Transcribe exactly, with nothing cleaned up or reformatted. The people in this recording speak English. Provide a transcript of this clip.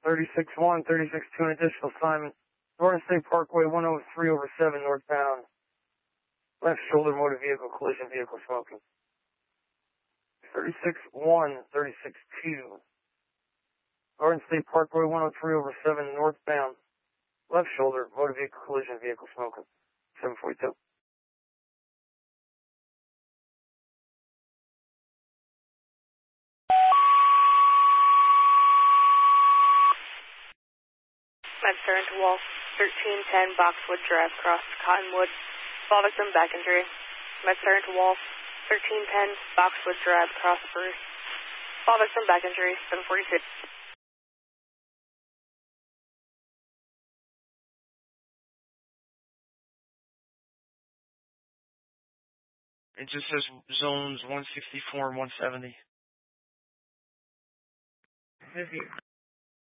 thirty-six one, thirty-six two, an additional assignment. Northern State Parkway, one oh three over seven, northbound. Left shoulder motor vehicle collision, vehicle smoking. thirty-six one, thirty-six two. Northern State Parkway, one oh three over seven, northbound. Left shoulder motor vehicle collision, vehicle smoking. seven forty-two. Med turn to Wolf, thirteen ten Boxwood Drive, cross Cottonwood. Fall victim back injury. Med turn to Wolf, thirteen ten Boxwood Drive, cross Bruce. Fall victim back injury, seven forty-six. It just says zones one sixty-four and one seventy. fifty.